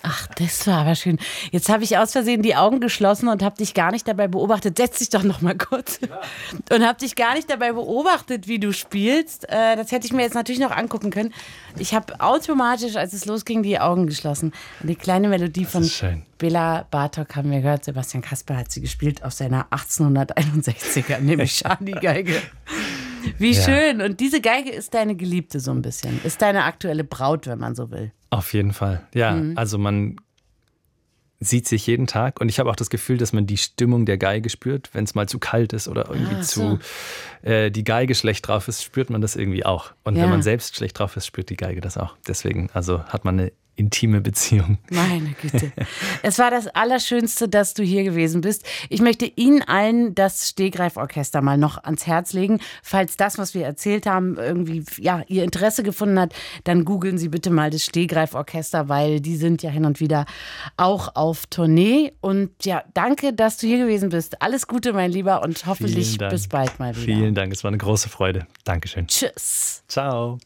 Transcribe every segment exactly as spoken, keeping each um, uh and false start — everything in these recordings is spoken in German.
Ach, das war aber schön. Jetzt habe ich aus Versehen die Augen geschlossen und habe dich gar nicht dabei beobachtet. Setz dich doch noch mal kurz. Ja. Und habe dich gar nicht dabei beobachtet, wie du spielst. Äh, das hätte ich mir jetzt natürlich noch angucken können. Ich habe automatisch, als es losging, die Augen geschlossen. Und die kleine Melodie von Bela Bartok haben wir gehört. Sebastian Kasper hat sie gespielt auf seiner achtzehnhunderteinundsechziger, nämlich Schani-Geige. Wie ja. schön. Und diese Geige ist deine Geliebte so ein bisschen. Ist deine aktuelle Braut, wenn man so will. Auf jeden Fall. Ja, mhm. also man sieht sich jeden Tag. Und ich habe auch das Gefühl, dass man die Stimmung der Geige spürt. Wenn es mal zu kalt ist oder irgendwie ah, so. zu äh, die Geige schlecht drauf ist, spürt man das irgendwie auch. Und ja. wenn man selbst schlecht drauf ist, spürt die Geige das auch. Deswegen, also hat man eine intime Beziehung. Meine Güte. Es war das Allerschönste, dass du hier gewesen bist. Ich möchte Ihnen allen das Stehgreif-Orchester mal noch ans Herz legen. Falls das, was wir erzählt haben, irgendwie ja, Ihr Interesse gefunden hat, dann googeln Sie bitte mal das Stehgreif-Orchester, weil die sind ja hin und wieder auch auf Tournee. Und ja, danke, dass du hier gewesen bist. Alles Gute, mein Lieber, und hoffentlich bis bald mal wieder. Vielen Dank, es war eine große Freude. Dankeschön. Tschüss. Ciao.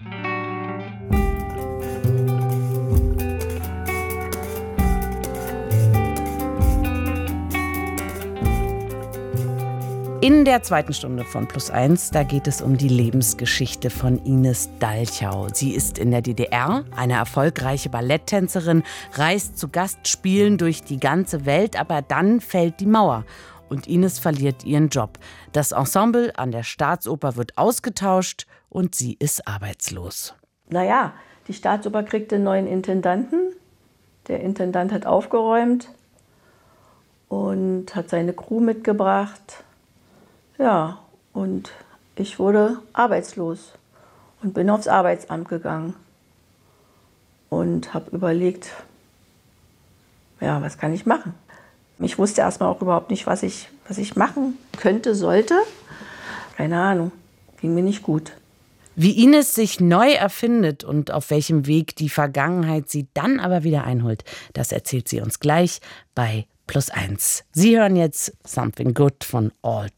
In der zweiten Stunde von Plus eins, da geht es um die Lebensgeschichte von Ines Dalchau. Sie ist in der D D R eine erfolgreiche Balletttänzerin, reist zu Gastspielen durch die ganze Welt, aber dann fällt die Mauer und Ines verliert ihren Job. Das Ensemble an der Staatsoper wird ausgetauscht und sie ist arbeitslos. Naja, die Staatsoper kriegte einen neuen Intendanten. Der Intendant hat aufgeräumt und hat seine Crew mitgebracht. Ja, und ich wurde arbeitslos und bin aufs Arbeitsamt gegangen und habe überlegt, ja, was kann ich machen? Ich wusste erstmal auch überhaupt nicht, was ich, was ich machen könnte, sollte. Keine Ahnung, ging mir nicht gut. Wie Ines sich neu erfindet und auf welchem Weg die Vergangenheit sie dann aber wieder einholt, das erzählt sie uns gleich bei Plus eins. Sie hören jetzt Something Good von Alt.